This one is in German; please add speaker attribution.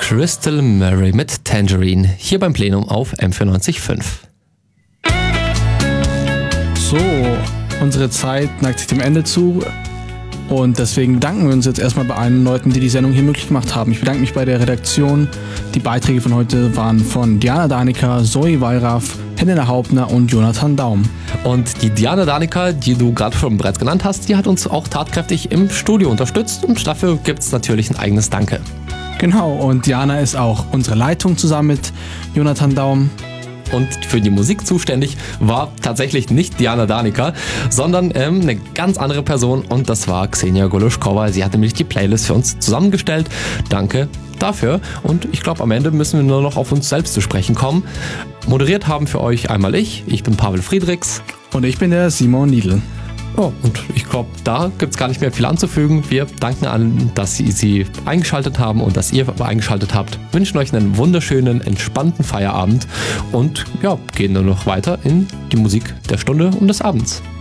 Speaker 1: Crystal Murray mit Tangerine, hier beim Plenum auf M94.5.
Speaker 2: So, unsere Zeit neigt sich dem Ende zu und deswegen bedanken wir uns jetzt erstmal bei allen Leuten, die die Sendung hier möglich gemacht haben. Ich bedanke mich bei der Redaktion. Die Beiträge von heute waren von Diana Danica, Zoe Wallraff, Helena Hauptner und Jonathan Daum.
Speaker 1: Und die Diana Danica, die du gerade schon bereits genannt hast, die hat uns auch tatkräftig im Studio unterstützt und dafür gibt es natürlich ein eigenes Danke.
Speaker 2: Genau, und Diana ist auch unsere Leitung zusammen mit Jonathan Daum.
Speaker 1: Und für die Musik zuständig war tatsächlich nicht Diana Danica, sondern eine ganz andere Person und das war Xenia Goluschkova. Sie hat nämlich die Playlist für uns zusammengestellt. Danke dafür und ich glaube, am Ende müssen wir nur noch auf uns selbst zu sprechen kommen. Moderiert haben für euch einmal ich bin Pavel Friedrichs.
Speaker 2: Und ich bin der Simon Niedl.
Speaker 1: Oh, und ich glaube, da gibt es gar nicht mehr viel anzufügen. Wir danken allen, dass Sie eingeschaltet haben und dass ihr eingeschaltet habt. Wünschen euch einen wunderschönen, entspannten Feierabend und ja, gehen dann noch weiter in die Musik der Stunde und des Abends.